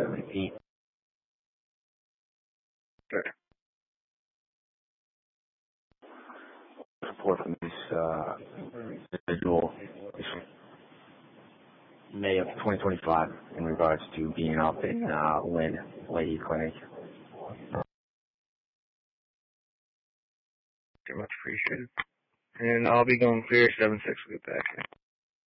repeat. Sure. Support from this individual May of 2025 in regards to being up in Lynn Lady Clinic. Very much appreciated. And I'll be going clear 7-6. We'll get back here.